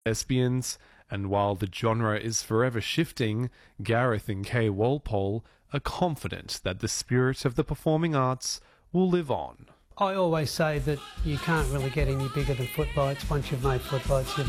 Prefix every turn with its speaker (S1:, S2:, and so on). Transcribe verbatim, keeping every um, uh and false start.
S1: lesbians, and while the genre is forever shifting, Gareth and Kay Walpole are confident that the spirit of the performing arts will live on.
S2: I always say that you can't really get any bigger than Footlights. Once you've made Footlights, you've